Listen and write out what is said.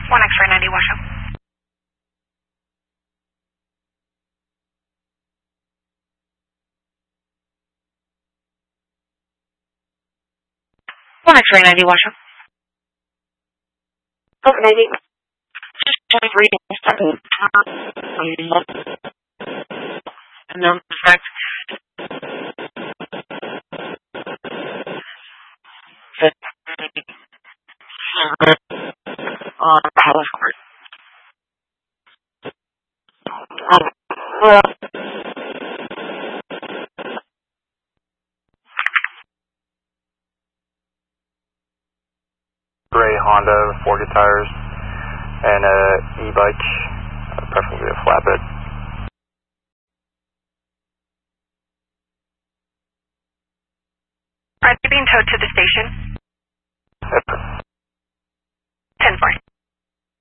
1 X-ray 90 Washoe. 1 X-ray 90 Washoe. Okay, 90. Just reading something. And then fact that on Palace Court. Well, gray Honda with 4 good tires and a e-bike, preferably a flatbed. Are they being towed to the station? Yep.